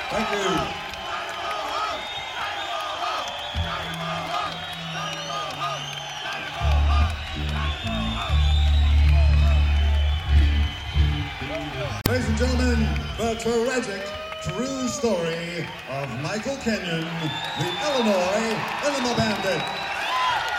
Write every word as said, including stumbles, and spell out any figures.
Thank you. Ladies and gentlemen, the tragic, true story of Michael Kenyon, the Illinois Enema Bandit.